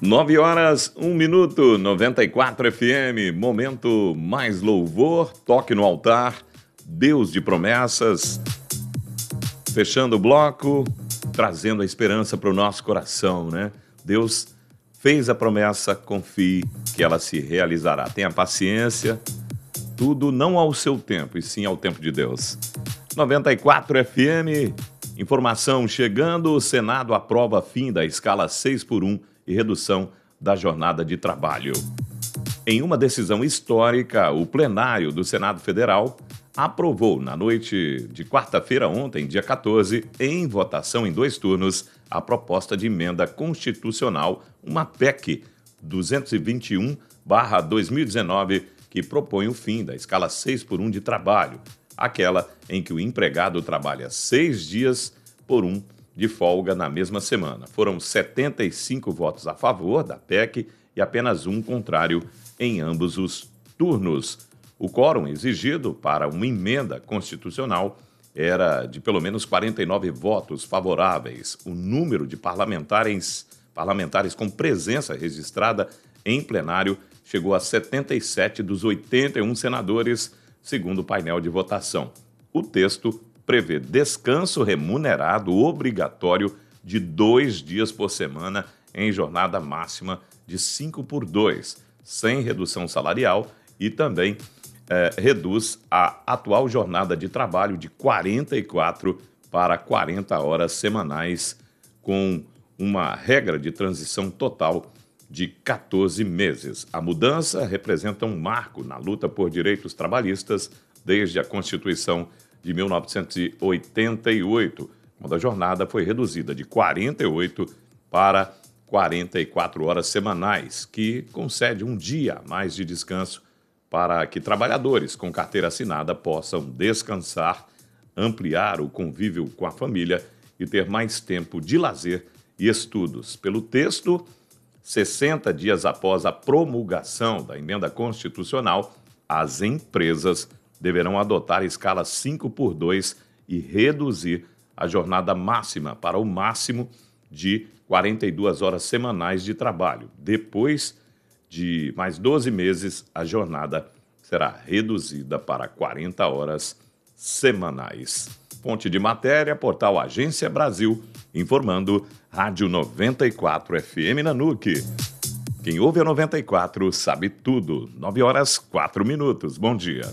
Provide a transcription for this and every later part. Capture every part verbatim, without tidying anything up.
Nove horas, um minuto, noventa e quatro F M, momento mais louvor, toque no altar, Deus de promessas, fechando o bloco, trazendo a esperança para o nosso coração, né? Deus fez a promessa, confie que ela se realizará. Tenha paciência, tudo não ao seu tempo, e sim ao tempo de Deus. noventa e quatro F M, informação chegando, o Senado aprova fim da escala seis por um e redução da jornada de trabalho. Em uma decisão histórica, o plenário do Senado Federal aprovou, na noite de quarta-feira ontem, dia quatorze, em votação em dois turnos, a proposta de emenda constitucional, uma P E C duzentos e vinte e um barra dois mil e dezenove, que propõe o fim da escala seis por um de trabalho, aquela em que o empregado trabalha seis dias por um de folga na mesma semana. Foram setenta e cinco votos a favor da P E C e apenas um contrário em ambos os turnos. O quórum exigido para uma emenda constitucional era de pelo menos quarenta e nove votos favoráveis. O número de parlamentares, parlamentares com presença registrada em plenário chegou a setenta e sete dos oitenta e um senadores, segundo o painel de votação. O texto prevê descanso remunerado obrigatório de dois dias por semana em jornada máxima de cinco por dois, sem redução salarial, e também eh, reduz a atual jornada de trabalho de quarenta e quatro para quarenta horas semanais, com uma regra de transição total de quatorze meses. A mudança representa um marco na luta por direitos trabalhistas desde a Constituição de mil novecentos e oitenta e oito, quando a jornada foi reduzida de quarenta e oito para quarenta e quatro horas semanais, que concede um dia a mais de descanso para que trabalhadores com carteira assinada possam descansar, ampliar o convívio com a família e ter mais tempo de lazer e estudos. Pelo texto, sessenta dias após a promulgação da emenda constitucional, as empresas deverão adotar a escala cinco por dois e reduzir a jornada máxima para o máximo de quarenta e duas horas semanais de trabalho. Depois de mais doze meses, a jornada será reduzida para quarenta horas semanais. Fonte de matéria, portal Agência Brasil, informando Rádio noventa e quatro F M Nanuque. Quem ouve a noventa e quatro sabe tudo. nove horas, quatro minutos. Bom dia.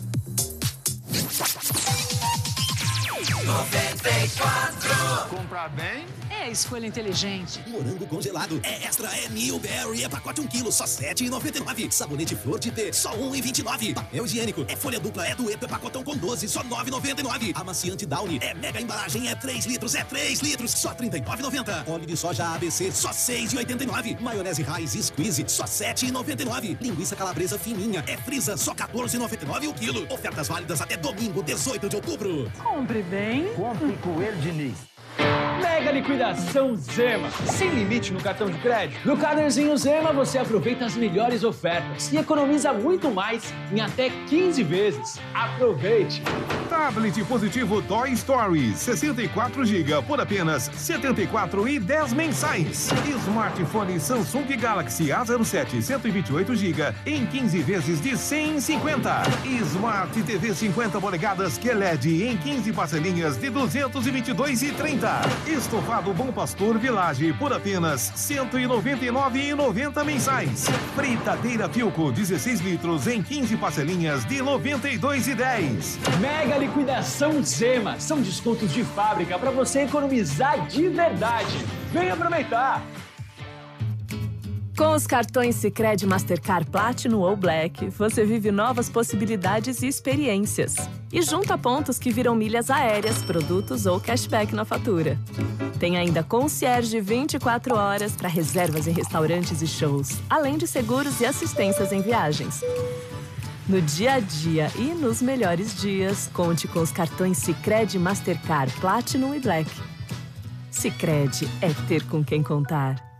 noventa e quatro. Comprar bem? É escolha inteligente. Morango congelado é extra, é Newberry, é pacote um quilo, só sete reais e noventa e nove. Sabonete flor de T, só um real e vinte e nove. Papel higiênico, é folha dupla, é dueto, é pacotão com doze, só nove reais e noventa e nove. Amaciante Downy, é mega embalagem, é três litros, é três litros, só trinta e nove reais e noventa centavos. Óleo de soja A B C, só seis reais e oitenta e nove. Maionese Raiz Squeeze, só sete reais e noventa e nove. Linguiça calabresa fininha, é frisa, só quatorze reais e noventa e nove o quilo. Ofertas válidas até domingo, dezoito de outubro. Compre bem. Compre com o Diniz. Mega liquidação Zema. Sem limite no cartão de crédito. No carnêzinho Zema você aproveita as melhores ofertas e economiza muito mais em até quinze vezes. Aproveite! Tablet positivo Toy Story, sessenta e quatro gigas por apenas setenta e quatro reais e dez centavos mensais. Smartphone Samsung Galaxy A zero sete, cento e vinte e oito gigas em quinze vezes de cem e cinquenta. Smart T V cinquenta polegadas Q L E D em quinze parcelinhas de duzentos e vinte e dois reais e trinta centavos. Estofado Bom Pastor Village por apenas cento e noventa e nove reais e noventa centavos mensais. Fritadeira Philco dezesseis litros em quinze parcelinhas de noventa e dois reais e dez centavos. Mega liquidação Zema. São descontos de fábrica para você economizar de verdade. Vem aproveitar! Com os cartões Sicredi Mastercard Platinum ou Black, você vive novas possibilidades e experiências. E junta pontos que viram milhas aéreas, produtos ou cashback na fatura. Tem ainda concierge vinte e quatro horas para reservas em restaurantes e shows, além de seguros e assistências em viagens. No dia a dia e nos melhores dias, conte com os cartões Sicredi Mastercard Platinum e Black. Sicredi é ter com quem contar.